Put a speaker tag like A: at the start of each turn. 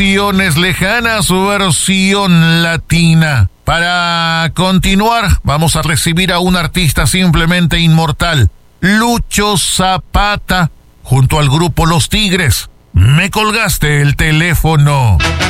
A: Versiones lejanas, versión latina. Para continuar, vamos a recibir a un artista simplemente inmortal, Lucho Zapata, junto al grupo Los Tigres. Me colgaste el teléfono.